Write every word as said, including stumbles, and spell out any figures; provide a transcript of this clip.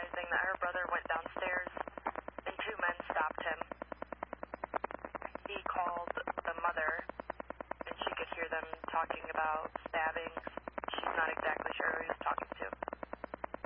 realizing that her brother went downstairs and two men stopped him. He called the mother, and she could hear them talking about stabbings. She's not exactly sure who he was talking to.